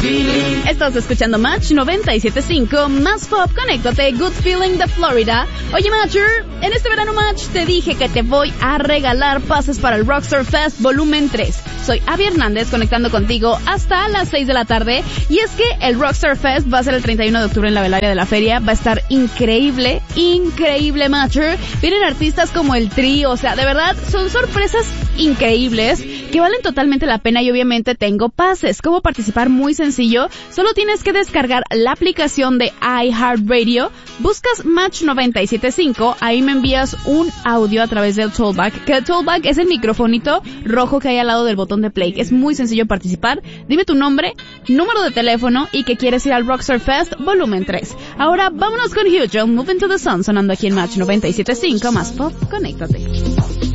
Estás escuchando Match 97.5, más pop, conéctate, Good Feeling de Florida. Oye, Matcher, en este verano Match te dije que te voy a regalar pases para el Rockstar Fest Volumen 3. Soy Abby Hernández conectando contigo hasta las 6 de la tarde. Y es que el Rockstar Fest va a ser el 31 de octubre en la Velaria de la Feria. Va a estar increíble, Matcher. Vienen artistas como el Tri, o sea, de verdad, son sorpresas increíbles que valen totalmente la pena y obviamente tengo pases. ¿Cómo participar? Muy sencillo. Solo tienes que descargar la aplicación de iHeartRadio, buscas Match 97.5, ahí me envías un audio a través del Tollback, que el Tollback es el microfonito rojo que hay al lado del botón de play. Es muy sencillo participar. Dime tu nombre, número de teléfono y que quieres ir al Rockstar Fest Volumen 3. Ahora vámonos con Hugh John, Moving to the Sun, sonando aquí en Match 97.5, más pop, conéctate.